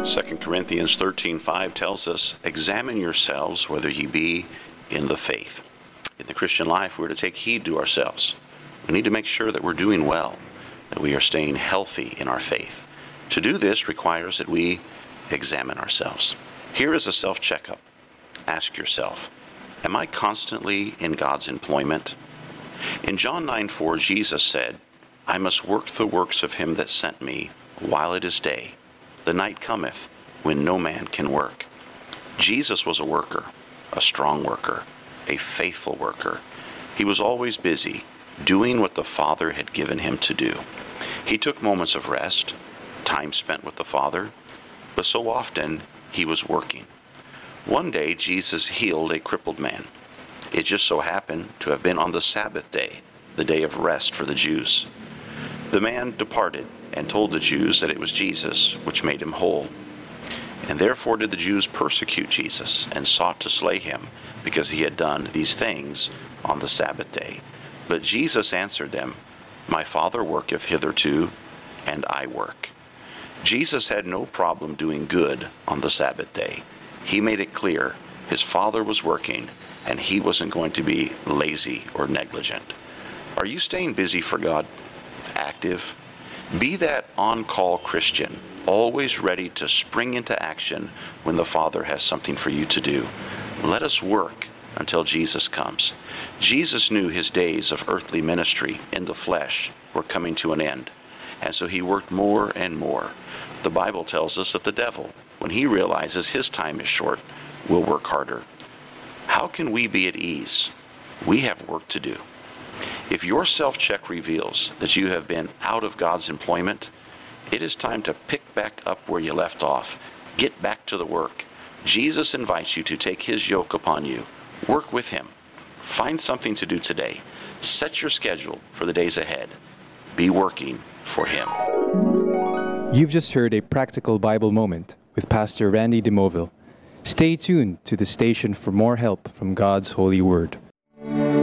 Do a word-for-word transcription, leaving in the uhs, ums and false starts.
Second Corinthians thirteen five tells us, "Examine yourselves whether ye be in the faith." In the Christian life, we're to take heed to ourselves. We need to make sure that we're doing well, that we are staying healthy in our faith. To do this requires that we examine ourselves. Here is a self-checkup. Ask yourself, am I constantly in God's employment? In John nine four, Jesus said, "I must work the works of him that sent me while it is day. The night cometh when no man can work." Jesus was a worker, a strong worker, a faithful worker. He was always busy, doing what the Father had given him to do. He took moments of rest, time spent with the Father, but so often he was working. One day, Jesus healed a crippled man. It just so happened to have been on the Sabbath day, the day of rest for the Jews. The man departed and told the Jews that it was Jesus which made him whole. And therefore did the Jews persecute Jesus and sought to slay him, because he had done these things on the Sabbath day. But Jesus answered them, "My Father worketh hitherto, and I work." Jesus had no problem doing good on the Sabbath day. He made it clear his Father was working, and he wasn't going to be lazy or negligent. Are you staying busy for God? Active? Be that on-call Christian, always ready to spring into action when the Father has something for you to do. Let us work until Jesus comes. Jesus knew his days of earthly ministry in the flesh were coming to an end, and so he worked more and more. The Bible tells us that the devil, when he realizes his time is short, will work harder. How can we be at ease? We have work to do. If your self-check reveals that you have been out of God's employment, it is time to pick back up where you left off. Get back to the work. Jesus invites you to take his yoke upon you. Work with him. Find something to do today. Set your schedule for the days ahead. Be working for him. You've just heard a practical Bible moment with Pastor Randy DeMoville. Stay tuned to the station for more help from God's holy word.